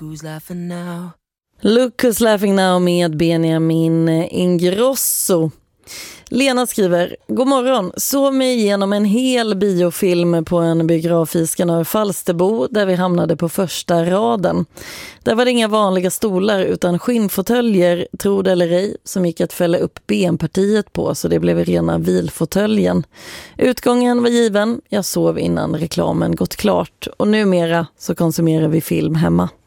who's laughing now. Look who's laughing now med Benjamin Ingrosso. Lena skriver: God morgon, såg mig igenom en hel biofilm på en biograf i Skanör Falsterbo där vi hamnade på första raden. Där var det inga vanliga stolar utan skinnfåtöljer, tro det eller ej, som gick att fälla upp benpartiet på, så det blev rena vilfåtöljen. Utgången var given, jag sov innan reklamen gått klart och numera så konsumerar vi film hemma.